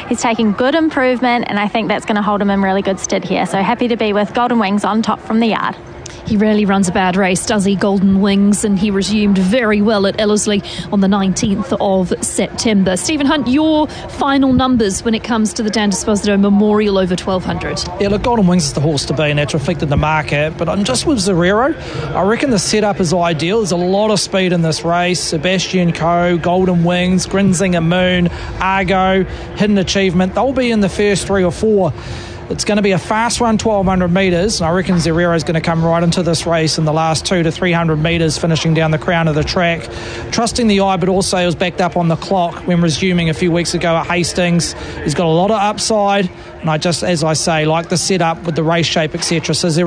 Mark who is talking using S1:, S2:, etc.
S1: He's taking good improvement, and I think that's going to hold him in really good stead here. So happy to be with Golden Wings on top from the yard.
S2: He rarely runs a bad race, does he, Golden Wings? And he resumed very well at Ellerslie on the 19th of September. Stephen Hunt, your final numbers when it comes to the Dan Disposito Memorial over 1200?
S3: Yeah, look, Golden Wings is the horse to be, and that's reflected the market. But I'm just with Zerero. I reckon the setup is ideal. There's a lot of speed in this race. Sebastian Coe, Golden Wings, Grinzinger Moon, Argo, Hidden Achievement. They'll be in the first 3 or 4. It's going to be a fast run, 1,200 metres, and I reckon Zerero is going to come right into this race in the last 200 to 300 metres, finishing down the crown of the track. Trusting the eye, but also he was backed up on the clock when resuming a few weeks ago at Hastings. He's got a lot of upside, and I just, as I say, like the setup with the race shape, etc. So